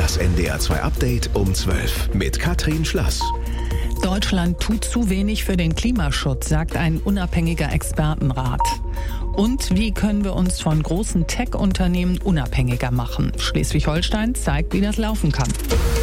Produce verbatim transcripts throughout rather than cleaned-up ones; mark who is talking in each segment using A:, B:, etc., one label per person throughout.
A: Das N D R zwei Update um zwölf mit Katrin Schlass.
B: Deutschland tut zu wenig für den Klimaschutz, sagt ein unabhängiger Expertenrat. Und wie können wir uns von großen Tech-Unternehmen unabhängiger machen? Schleswig-Holstein zeigt, wie das laufen kann.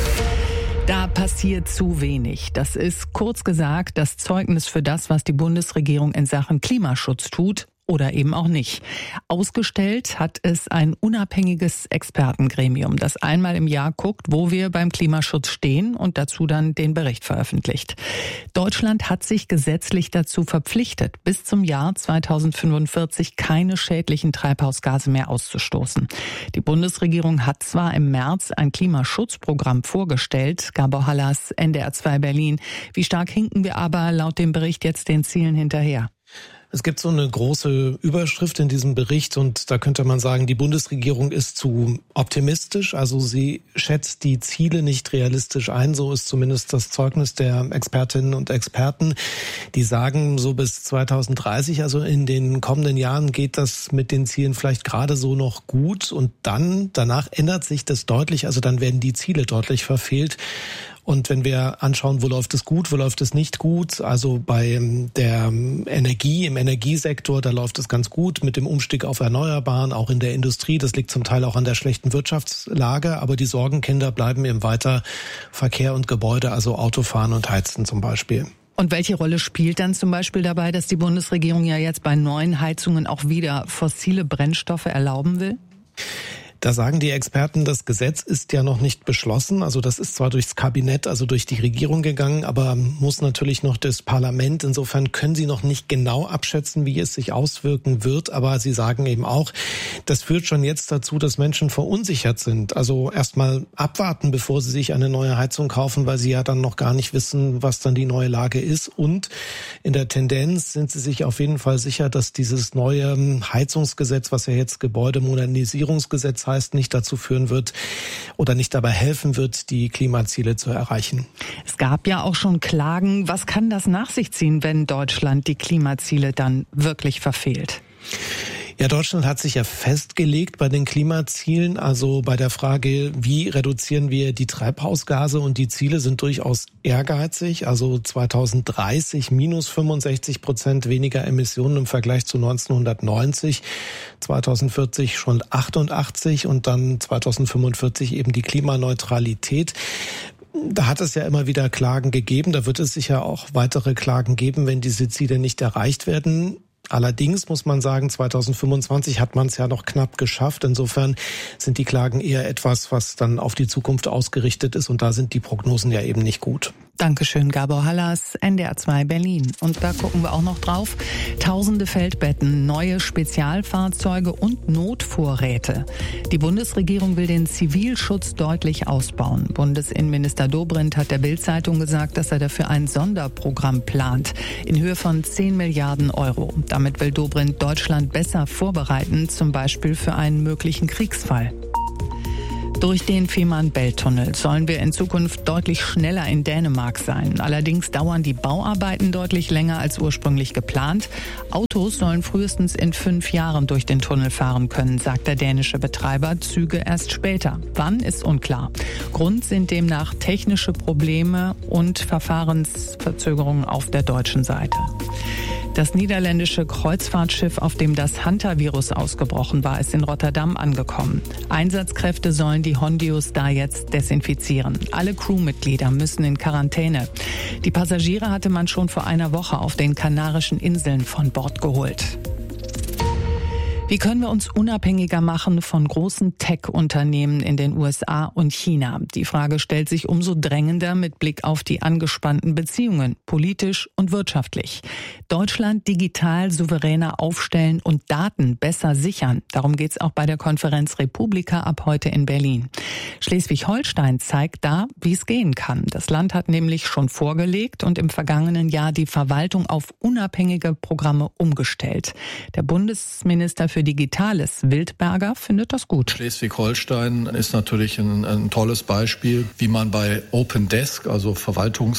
B: Da passiert zu wenig. Das ist kurz gesagt das Zeugnis für das, was die Bundesregierung in Sachen Klimaschutz tut. Oder eben auch nicht. Ausgestellt hat es ein unabhängiges Expertengremium, das einmal im Jahr guckt, wo wir beim Klimaschutz stehen und dazu dann den Bericht veröffentlicht. Deutschland hat sich gesetzlich dazu verpflichtet, bis zum Jahr zweitausendfünfundvierzig keine schädlichen Treibhausgase mehr auszustoßen. Die Bundesregierung hat zwar im März ein Klimaschutzprogramm vorgestellt, Gabor Hallas, N D R zwei Berlin. Wie stark hinken wir aber laut dem Bericht jetzt den Zielen hinterher?
C: Es gibt so eine große Überschrift in diesem Bericht und da könnte man sagen, die Bundesregierung ist zu optimistisch. Also sie schätzt die Ziele nicht realistisch ein. So ist zumindest das Zeugnis der Expertinnen und Experten. Die sagen, so bis zweitausenddreißig, also in den kommenden Jahren geht das mit den Zielen vielleicht gerade so noch gut. Und dann, danach ändert sich das deutlich. Also dann werden die Ziele deutlich verfehlt. Und wenn wir anschauen, wo läuft es gut, wo läuft es nicht gut, also bei der Energie, im Energiesektor, da läuft es ganz gut mit dem Umstieg auf Erneuerbaren, auch in der Industrie. Das liegt zum Teil auch an der schlechten Wirtschaftslage, aber die Sorgenkinder bleiben eben weiter Verkehr und Gebäude, also Autofahren und Heizen zum Beispiel.
B: Und welche Rolle spielt dann zum Beispiel dabei, dass die Bundesregierung ja jetzt bei neuen Heizungen auch wieder fossile Brennstoffe erlauben will?
C: Da sagen die Experten, das Gesetz ist ja noch nicht beschlossen. Also das ist zwar durchs Kabinett, also durch die Regierung gegangen, aber muss natürlich noch das Parlament. Insofern können sie noch nicht genau abschätzen, wie es sich auswirken wird. Aber sie sagen eben auch, das führt schon jetzt dazu, dass Menschen verunsichert sind. Also erstmal abwarten, bevor sie sich eine neue Heizung kaufen, weil sie ja dann noch gar nicht wissen, was dann die neue Lage ist. Und in der Tendenz sind sie sich auf jeden Fall sicher, dass dieses neue Heizungsgesetz, was ja jetzt Gebäudemodernisierungsgesetz heißt, nicht dazu führen wird oder nicht dabei helfen wird, die Klimaziele zu erreichen.
B: Es gab ja auch schon Klagen. Was kann das nach sich ziehen, wenn Deutschland die Klimaziele dann wirklich verfehlt?
C: Ja, Deutschland hat sich ja festgelegt bei den Klimazielen, also bei der Frage, wie reduzieren wir die Treibhausgase, und die Ziele sind durchaus ehrgeizig, also zweitausenddreißig minus fünfundsechzig Prozent weniger Emissionen im Vergleich zu neunzehnhundertneunzig, zweitausendvierzig schon achtundachtzig und dann zweitausendfünfundvierzig eben die Klimaneutralität. Da hat es ja immer wieder Klagen gegeben, da wird es sicher auch weitere Klagen geben, wenn diese Ziele nicht erreicht werden. Allerdings muss man sagen, zweitausendfünfundzwanzig hat man es ja noch knapp geschafft. Insofern sind die Klagen eher etwas, was dann auf die Zukunft ausgerichtet ist. Und da sind die Prognosen ja eben nicht gut.
B: Dankeschön, Gabor Hallas, N D R zwei Berlin. Und da gucken wir auch noch drauf. Tausende Feldbetten, neue Spezialfahrzeuge und Notvorräte. Die Bundesregierung will den Zivilschutz deutlich ausbauen. Bundesinnenminister Dobrindt hat der Bild-Zeitung gesagt, dass er dafür ein Sonderprogramm plant in Höhe von zehn Milliarden Euro. Damit will Dobrindt Deutschland besser vorbereiten, zum Beispiel für einen möglichen Kriegsfall. Durch den Fehmarn-Belt-Tunnel sollen wir in Zukunft deutlich schneller in Dänemark sein. Allerdings dauern die Bauarbeiten deutlich länger als ursprünglich geplant. Autos sollen frühestens in fünf Jahren durch den Tunnel fahren können, sagt der dänische Betreiber. Züge erst später. Wann, ist unklar. Grund sind demnach technische Probleme und Verfahrensverzögerungen auf der deutschen Seite. Das niederländische Kreuzfahrtschiff, auf dem das Hantavirus ausgebrochen war, ist in Rotterdam angekommen. Einsatzkräfte sollen die Hondius da jetzt desinfizieren. Alle Crewmitglieder müssen in Quarantäne. Die Passagiere hatte man schon vor einer Woche auf den Kanarischen Inseln von Bord geholt. Wie können wir uns unabhängiger machen von großen Tech-Unternehmen in den U S A und China? Die Frage stellt sich umso drängender mit Blick auf die angespannten Beziehungen, politisch und wirtschaftlich. Deutschland digital souveräner aufstellen und Daten besser sichern. Darum geht's auch bei der Konferenz Republika ab heute in Berlin. Schleswig-Holstein zeigt da, wie es gehen kann. Das Land hat nämlich schon vorgelegt und im vergangenen Jahr die Verwaltung auf unabhängige Programme umgestellt. Der Bundesminister für Digitales, Wildberger, findet das gut.
D: Schleswig-Holstein ist natürlich ein, ein tolles Beispiel, wie man bei Open Desk, also Verwaltungs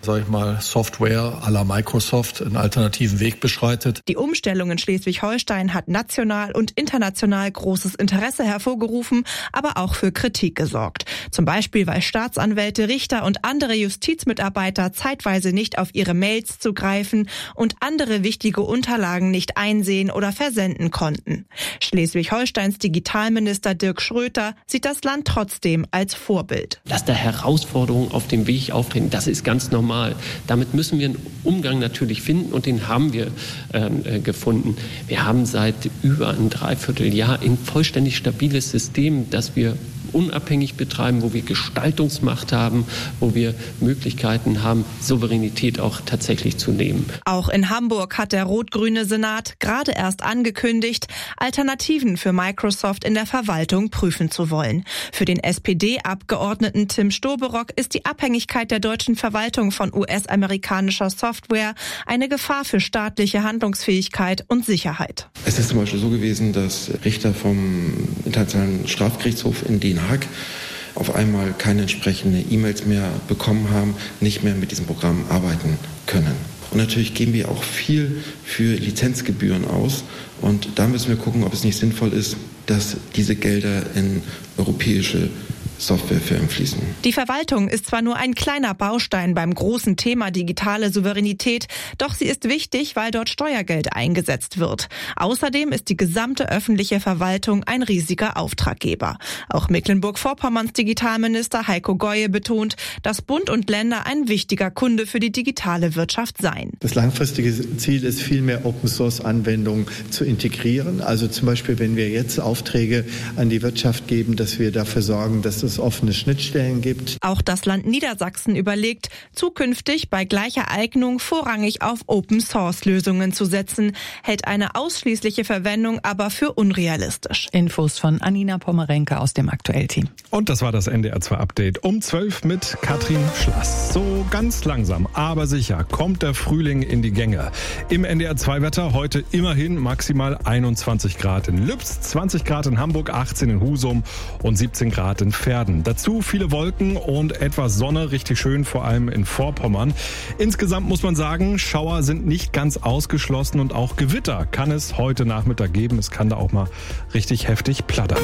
D: sag ich mal, Software à la Microsoft einen alternativen Weg beschreitet.
E: Die Umstellung in Schleswig-Holstein hat national und international großes Interesse hervorgerufen, aber auch für Kritik gesorgt. Zum Beispiel, weil Staatsanwälte, Richter und andere Justizmitarbeiter zeitweise nicht auf ihre Mails zugreifen und andere wichtige Unterlagen nicht einsehen oder versenden konnten. Schleswig-Holsteins Digitalminister Dirk Schröter sieht das Land trotzdem als Vorbild.
F: Dass da Herausforderungen auf dem Weg auftreten, das ist ganz normal. Damit müssen wir einen Umgang natürlich finden und den haben wir äh, gefunden. Wir haben seit über ein Dreivierteljahr ein vollständig stabiles System, das wir unabhängig betreiben, wo wir Gestaltungsmacht haben, wo wir Möglichkeiten haben, Souveränität auch tatsächlich zu nehmen.
E: Auch in Hamburg hat der rot-grüne Senat gerade erst angekündigt, Alternativen für Microsoft in der Verwaltung prüfen zu wollen. Für den S P D-Abgeordneten Tim Stoberock ist die Abhängigkeit der deutschen Verwaltung von U S-amerikanischer Software eine Gefahr für staatliche Handlungsfähigkeit und Sicherheit.
G: Es ist zum Beispiel so gewesen, dass Richter vom Internationalen Strafgerichtshof in Den Haag auf einmal keine entsprechenden E-Mails mehr bekommen haben, nicht mehr mit diesem Programm arbeiten können. Und natürlich geben wir auch viel für Lizenzgebühren aus. Und da müssen wir gucken, ob es nicht sinnvoll ist, dass diese Gelder in europäische Softwarefirmen fließen.
E: Die Verwaltung ist zwar nur ein kleiner Baustein beim großen Thema digitale Souveränität, doch sie ist wichtig, weil dort Steuergeld eingesetzt wird. Außerdem ist die gesamte öffentliche Verwaltung ein riesiger Auftraggeber. Auch Mecklenburg-Vorpommerns Digitalminister Heiko Goye betont, dass Bund und Länder ein wichtiger Kunde für die digitale Wirtschaft seien.
H: Das langfristige Ziel ist, viel mehr Open-Source-Anwendungen zu integrieren. Also zum Beispiel, wenn wir jetzt Aufträge an die Wirtschaft geben, dass wir dafür sorgen, dass es offene Schnittstellen gibt.
E: Auch das Land Niedersachsen überlegt, zukünftig bei gleicher Eignung vorrangig auf Open-Source-Lösungen zu setzen, hält eine ausschließliche Verwendung aber für unrealistisch.
B: Infos von Anina Pommerenke aus dem Aktuell-Team.
I: Und das war das N D R zwei Update um zwölf mit Katrin Schlass. So ganz langsam, aber sicher kommt der Frühling in die Gänge. Im N D R zwei Wetter heute immerhin maximal einundzwanzig Grad in Lübz, zwanzig Grad in Hamburg, achtzehn in Husum und siebzehn Grad in Verden. Dazu viele Wolken und etwas Sonne, richtig schön, vor allem in Vorpommern. Insgesamt muss man sagen, Schauer sind nicht ganz ausgeschlossen und auch Gewitter kann es heute Nachmittag geben. Es kann da auch mal richtig heftig plattern.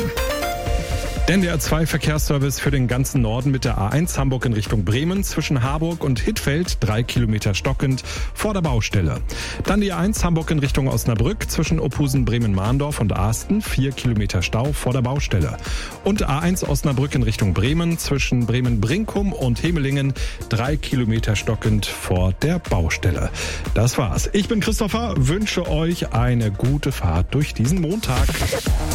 I: Der N D R zwei Verkehrsservice für den ganzen Norden mit der A eins Hamburg in Richtung Bremen zwischen Harburg und Hittfeld, drei Kilometer stockend vor der Baustelle. Dann die A eins Hamburg in Richtung Osnabrück zwischen Ophusen, Bremen-Mahndorf und Asten, vier Kilometer Stau vor der Baustelle. Und A eins Osnabrück in Richtung Bremen zwischen Bremen-Brinkum und Hemelingen, drei Kilometer stockend vor der Baustelle. Das war's. Ich bin Christopher, wünsche euch eine gute Fahrt durch diesen Montag.